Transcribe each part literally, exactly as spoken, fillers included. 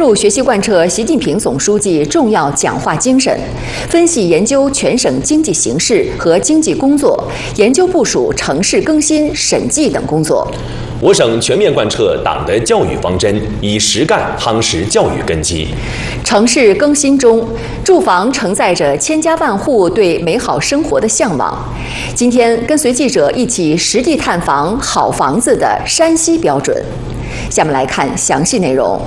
入学习贯彻习近平总书记重要讲话精神，分析研究全省经济形势和经济工作，研究部署城市更新、审计等工作。 我省全面贯彻党的教育方针，以实干夯实教育根基。 城市更新中，住房承载着千家万户对美好生活的向往。今天跟随记者一起实地探访好房子的山西标准。下面来看详细内容。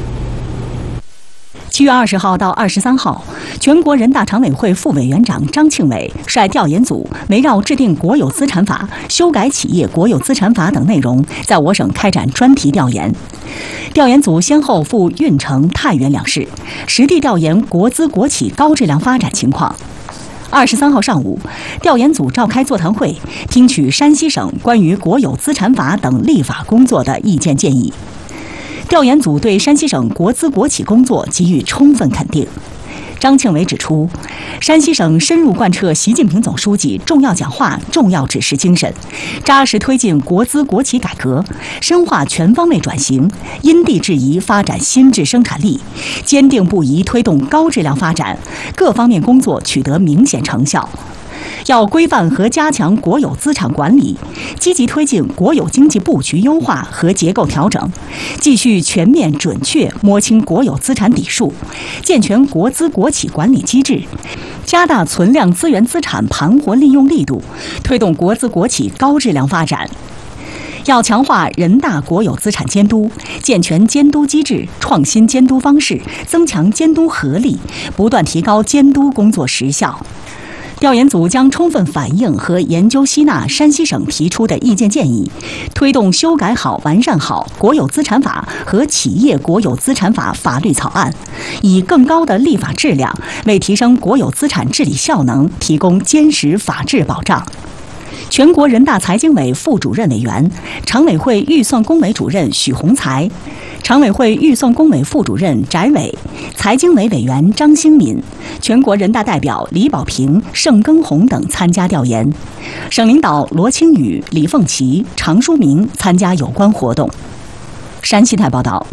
七月二十号到二十三号，全国人大常委会副委员长张庆伟率调研组围绕制定国有资产法、修改企业国有资产法等内容，在我省开展专题调研。调研组先后赴运城、太原两市，实地调研国资国企高质量发展情况。二十三号上午，调研组召开座谈会，听取山西省关于国有资产法等立法工作的意见建议。调研组对山西省国资国企工作给予充分肯定。张庆伟指出，山西省深入贯彻习近平总书记重要讲话、重要指示精神，扎实推进国资国企改革，深化全方位转型，因地制宜发展新质生产力，坚定不移推动高质量发展，各方面工作取得明显成效。要规范和加强国有资产管理，积极推进国有经济布局优化和结构调整，继续全面准确摸清国有资产底数，健全国资国企管理机制，加大存量资源资产盘活利用力度，推动国资国企高质量发展。要强化人大国有资产监督，健全监督机制，创新监督方式，增强监督合力，不断提高监督工作实效。调研组将充分反映和研究吸纳山西省提出的意见建议，推动修改好、完善好国有资产法和企业国有资产法法律草案，以更高的立法质量为提升国有资产治理效能提供坚实法治保障。全国人大财经委副主任委员、常委会预算工委主任许宏才、常委会预算工委副主任翟伟、财经委委员张兴敏、全国人大代表李保平、盛耕红等参加调研。省领导罗清宇、李凤琪、常书明参加有关活动。山西台报道。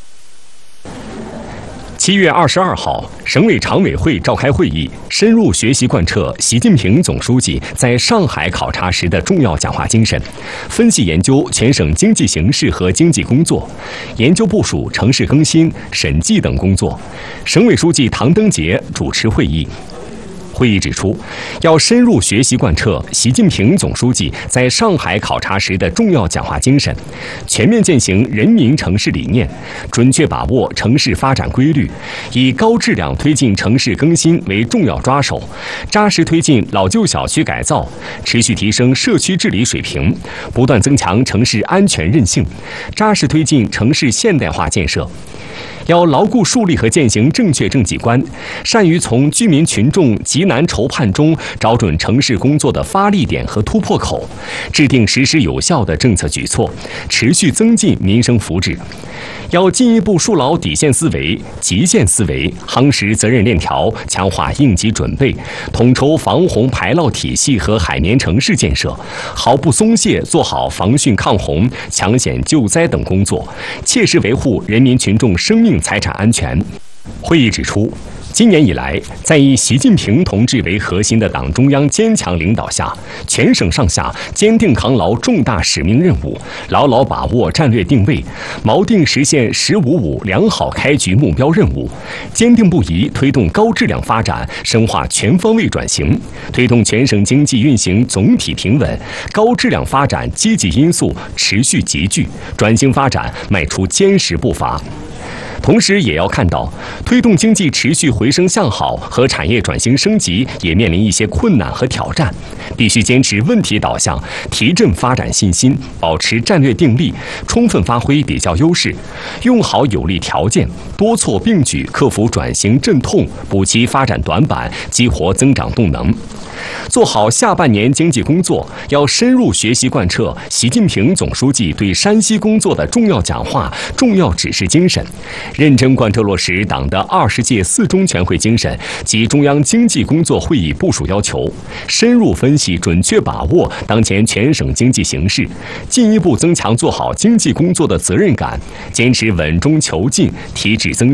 七月二十二号，省委常委会召开会议，深入学习贯彻习近平总书记在上海考察时的重要讲话精神，分析研究全省经济形势和经济工作，研究部署城市更新、审计等工作。省委书记唐登杰主持会议。会议指出，要深入学习贯彻习近平总书记在上海考察时的重要讲话精神，全面践行人民城市理念，准确把握城市发展规律，以高质量推进城市更新为重要抓手，扎实推进老旧小区改造，持续提升社区治理水平，不断增强城市安全韧性，扎实推进城市现代化建设。要牢固树立和践行正确政绩观，善于从居民群众急难筹盼中找准城市工作的发力点和突破口，制定实施有效的政策举措，持续增进民生福祉。要进一步树牢底线思维、极限思维，夯实责任链条，强化应急准备，统筹防洪排涝体系和海绵城市建设，毫不松懈做好防汛抗洪、抢险救灾等工作，切实维护人民群众生命财产安全。会议指出，今年以来，在以习近平同志为核心的党中央坚强领导下，全省上下坚定扛牢重大使命任务，牢牢把握战略定位，锚定实现“十五五”良好开局目标任务，坚定不移推动高质量发展，深化全方位转型，推动全省经济运行总体平稳，高质量发展积极因素持续集聚，转型发展迈出坚实步伐。同时也要看到，推动经济持续回升向好和产业转型升级也面临一些困难和挑战，必须坚持问题导向，提振发展信心，保持战略定力，充分发挥比较优势，用好有利条件，多措并举，克服转型阵痛，补齐发展短板，激活增长动能。做好下半年经济工作，要深入学习贯彻习近平总书记对山西工作的重要讲话、重要指示精神，认真贯彻落实党的二十届四中全会精神及中央经济工作会议部署要求，深入分析、准确把握当前全省经济形势，进一步增强做好经济工作的责任感，坚持稳中求进、提质增